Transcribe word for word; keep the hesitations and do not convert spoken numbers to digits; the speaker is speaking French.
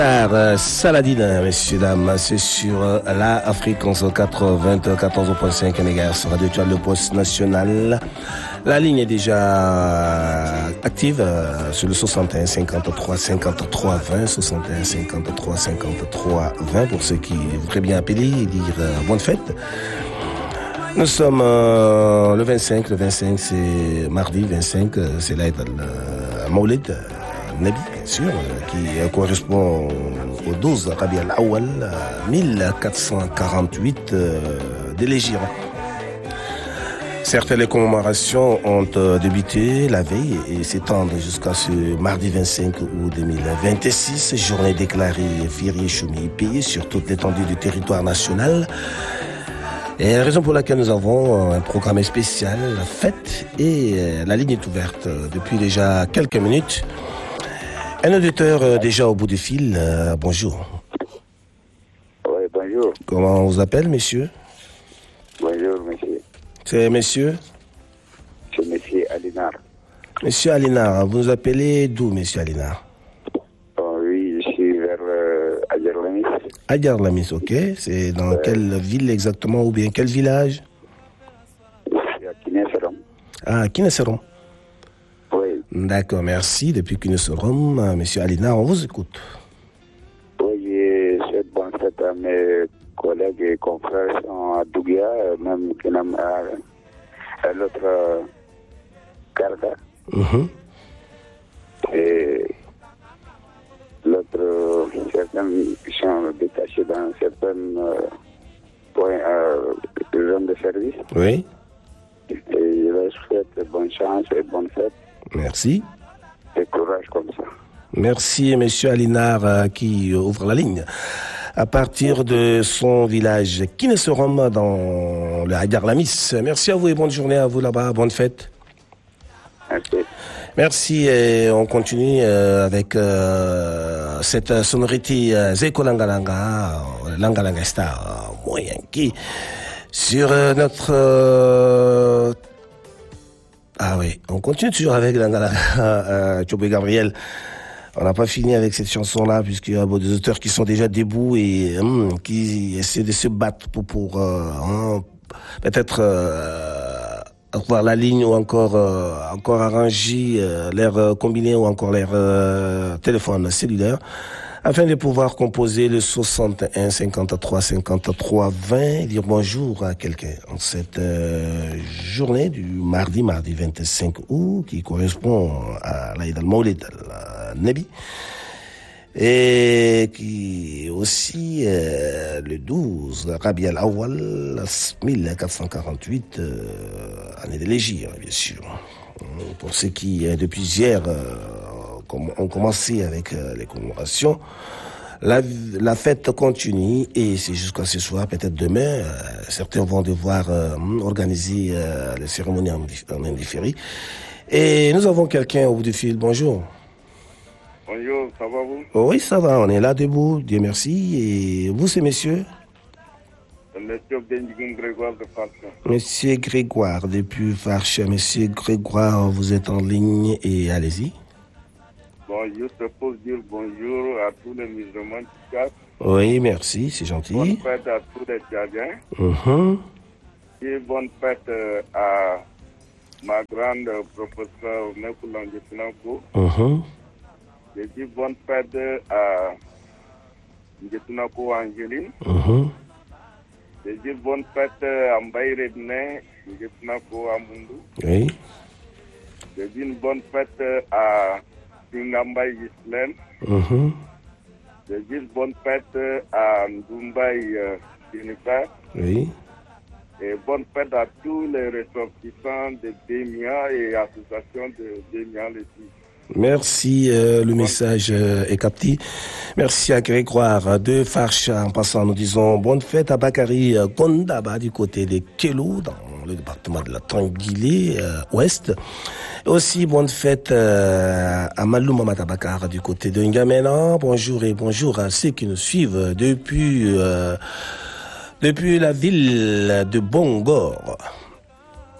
Saladin, messieurs, dames, c'est sur la fréquence quatre-vingt-quatorze virgule cinq mégahertz, Radio Étoile, le poste national. La ligne est déjà active sur le soixante et un cinquante-trois cinquante-trois vingt, soixante et un cinquante-trois cinquante-trois vingt pour ceux qui voudraient bien appeler et dire bonne fête. Nous sommes euh, le vingt-cinq, le vingt-cinq c'est mardi vingt-cinq, c'est l'Aïd al-Mawlid Nabi, bien sûr, qui correspond au douze Rabi al-Awwal mille quatre cent quarante-huit euh, de l'Hégire. Certaines les commémorations ont débuté la veille et s'étendent jusqu'à ce mardi vingt-cinq août deux mille vingt-six, journée déclarée férié chômé payé sur toute l'étendue du territoire national. Et la raison pour laquelle nous avons un programme spécial, la fête, et la ligne est ouverte depuis déjà quelques minutes. Un auditeur déjà au bout du fil, euh, bonjour. Oui, bonjour. Comment on vous appelle, monsieur? Bonjour, monsieur. C'est monsieur? C'est monsieur Alinar. Monsieur Alinar, vous nous appelez d'où, monsieur Alinar? Oh, oui, je suis vers euh, Adjarlamis. Adjarlamis, ok. C'est dans euh, quelle ville exactement, ou bien quel village? C'est à Kineserom. Ah, Kineserom. Oui. D'accord, merci. Depuis Kineserom, monsieur Alinar, on vous écoute. Oui, je souhaite bonne fête à mes collègues et confrères à Dougia, même Kinam, à, à l'autre euh, Karga. Mm-hmm. Et l'autre, certains qui sont détachés dans certains euh, points, euh, zones de service. Oui. Et je leur souhaite bonne chance et bonne fête. Merci. Et courage comme ça. Merci, monsieur Alinar, euh, qui ouvre la ligne. À partir de son village Kineserom dans le Adjarlamis. Merci à vous et bonne journée à vous là-bas. Bonne fête. Merci. Merci et on continue euh, avec euh, cette sonorité euh, Zeko Langalanga, Langalanga Star, euh, moyen qui sur euh, notre euh, ah oui, on continue toujours avec Langalanga, euh, Tchobé Gabriel. On n'a pas fini avec cette chanson-là puisqu'il y a des auteurs qui sont déjà debout et hum, qui essaient de se battre pour pour euh, hein, peut-être euh, avoir la ligne ou encore euh, encore arranger euh, l'air euh, combiné ou encore l'air euh, téléphone cellulaire afin de pouvoir composer le soixante et un cinquante-trois cinquante-trois vingt, dire bonjour à quelqu'un en cette euh, journée du mardi mardi vingt-cinq août qui correspond à l'Aïd al-Mawlid al-Nabi et qui aussi euh, le douze Rabi al-Awwal mille quatre cent quarante-huit euh, année de l'Hégire, bien sûr. Pour ceux qui euh, depuis hier euh, ont commencé avec euh, les commémorations, la, la fête continue et c'est jusqu'à ce soir, peut-être demain, euh, certains vont devoir euh, organiser euh, les cérémonies en, en indifféré. Et nous avons quelqu'un au bout du fil. Bonjour. Bonjour, ça va vous? Oui, ça va, on est là debout, Dieu merci. Et vous, c'est monsieur? Monsieur Grégoire de Farcha. Monsieur Grégoire, depuis Farcha. Monsieur Grégoire, vous êtes en ligne et allez-y. Bon, je suppose dire bonjour à tous les musulmans du Tchad. Oui, merci, c'est gentil. Bonne fête à tous les Tchadiens. Uh-huh. Et bonne fête euh, à ma grande professeure Nekoulange Finanko. Uh-huh. Je dis bonne fête à Ngetunako Angeline. Uh-huh. Je dis bonne fête à Mbaye Redne, Ngetunako Amundu. Oui. Je dis une bonne fête à Singambay Gislaine. Uh-huh. Je dis bonne fête à Ndoumbay Jennifer. Oui. Et bonne fête à tous les ressortissants de Bémia et associations de Bémia les filles. Merci, euh, le message euh, est capté. Merci à Grégoire de Farcha. En passant, nous disons bonne fête à Bakary Kondaba du côté de Kelo, dans le département de la Tanguilé euh, Ouest. Et aussi bonne fête euh, à Malou Mamadabakar du côté de N'Djamena. Bonjour et bonjour à ceux qui nous suivent depuis, euh, depuis la ville de Bongor.